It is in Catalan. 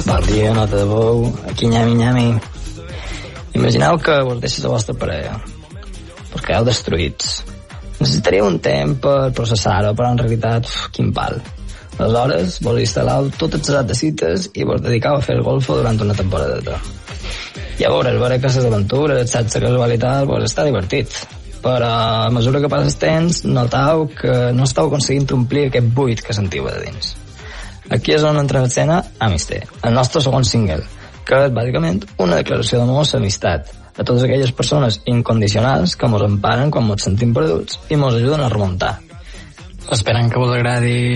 Bon dia, nota de veu, aquí nyami. Imagineu que vos deixes la vostra parella, però quedeu destruïts. Necessitaríeu un temps per processar-ho, però en realitat, quin pal. Aleshores, vos instal·lau tot el set de cites i vos dedicau a fer el golfo durant una temporadeta. Llavors, veure que les aventures, el sexe casualitat, vos està divertit. Però a mesura que passa el temps, notau que no estàu aconseguint omplir aquest buit que sentiu de dins. Aquí és on entra en escena Amisté, el nostre segon single, que és bàsicament una declaració d'amor a l'amistat, a totes aquelles persones incondicionals que mos emparen quan mos sentim perduts i mos ajuden a remuntar. Esperant que vos agradi